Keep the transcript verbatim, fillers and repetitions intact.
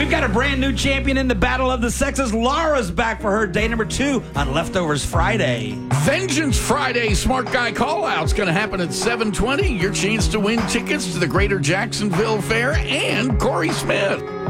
We've got a brand new champion in the Battle of the Sexes. Laura's back for her day number two on Leftovers Friday. Vengeance Friday Smart Guy Call-Out's going to happen at seven twenty. Your chance to win tickets to the Greater Jacksonville Fair and Corey Smith.